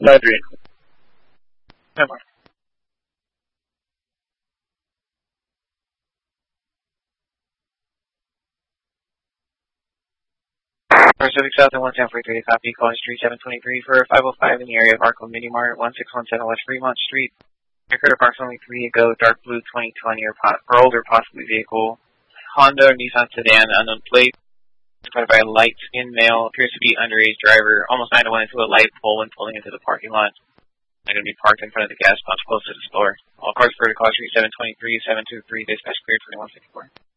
9-3. Never. Pacific South and 11043 copy, calling Street 723 for 505 in the area of Arco Mini Mart, 1617 West Fremont Street. Occurred approximately 3 ago, dark blue 2020 or older possibly vehicle. Honda or Nissan sedan, unknown plate. Driven by a light-skinned male, appears to be underage driver, almost 9 to 1 into a light pole when pulling into the parking lot. They're going to be parked in front of the gas pump close to the store. All cars for the call Street 723, 723, dispatch cleared 2154.